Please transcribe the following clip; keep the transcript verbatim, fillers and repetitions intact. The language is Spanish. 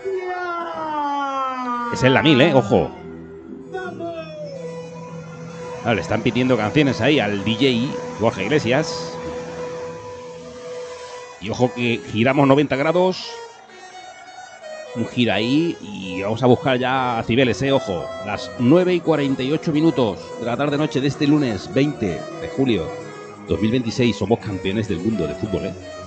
Es en la mil, ¿eh? Ojo. Ah, le están pidiendo canciones ahí al D J Borja Iglesias. Y ojo que giramos noventa grados. Un giro ahí y vamos a buscar ya a Cibeles, ¿eh? Ojo. Las nueve y cuarenta y ocho minutos de la tarde-noche de este lunes veinte de julio dos mil veintiséis. Somos campeones del mundo de fútbol, ¿eh?